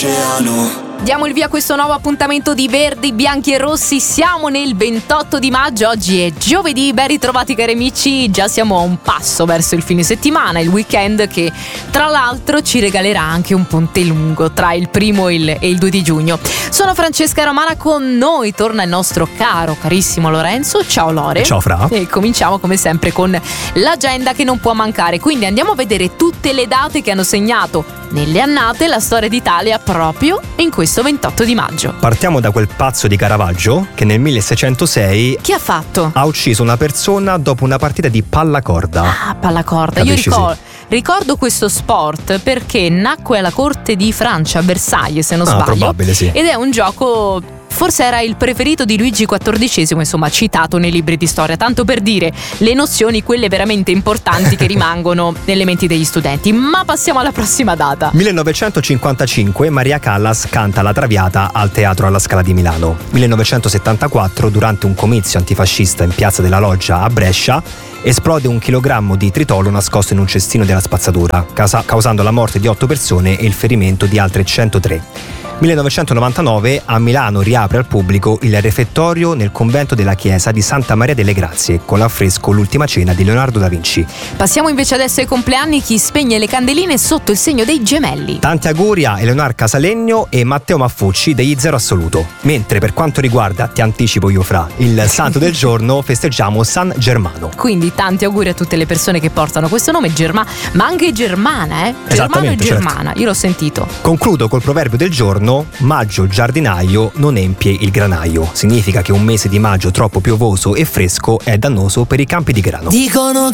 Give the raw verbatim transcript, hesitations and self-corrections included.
l'oceano. Diamo il via a questo nuovo appuntamento di Verdi, Bianchi e Rossi. Siamo nel ventotto di maggio, oggi è giovedì. Ben ritrovati cari amici, già siamo a un passo verso il fine settimana, il weekend che tra l'altro ci regalerà anche un ponte lungo tra il primo e il, e il due di giugno. Sono Francesca Romana, con noi torna il nostro caro, carissimo Lorenzo. Ciao Lore. Ciao Fra. E cominciamo come sempre con l'agenda che non può mancare, quindi andiamo a vedere tutte le date che hanno segnato nelle annate la storia d'Italia proprio in questo ventotto di maggio. Partiamo da quel pazzo di Caravaggio che nel milleseicentosei Che ha fatto? ha ucciso una persona dopo una partita di pallacorda. Ah, pallacorda. Capisci, Io ricor- sì. ricordo questo sport perché nacque alla corte di Francia, a Versailles se non Ah, sbaglio. probabile, sì. Ed è un gioco, forse era il preferito di Luigi quattordicesimo, insomma citato nei libri di storia, tanto per dire le nozioni, quelle veramente importanti che rimangono nelle menti degli studenti. Ma passiamo alla prossima data. millenovecentocinquantacinque Maria Callas canta La Traviata al Teatro alla Scala di Milano. millenovecentosettantaquattro, durante un comizio antifascista in Piazza della Loggia a Brescia, esplode un chilogrammo di tritolo nascosto in un cestino della spazzatura, causa- causando la morte di otto persone e il ferimento di altre centotré. millenovecentonovantanove a Milano riapre al pubblico il refettorio nel convento della chiesa di Santa Maria delle Grazie con l'affresco L'ultima cena di Leonardo da Vinci. Passiamo invece adesso ai compleanni, chi spegne le candeline sotto il segno dei gemelli. Tanti auguri a Eleonor Casalegno e Matteo Maffucci degli Zero Assoluto. Mentre per quanto riguarda, ti anticipo io Fra, il santo del giorno, festeggiamo San Germano. Quindi tanti auguri a tutte le persone che portano questo nome, Germa, ma anche Germana, eh? Germano e Esattamente, Germana, certo. Io l'ho sentito. Concludo col proverbio del giorno: maggio giardinaio non empie il granaio. Significa che un mese di maggio troppo piovoso e fresco è dannoso per i campi di grano. Dicono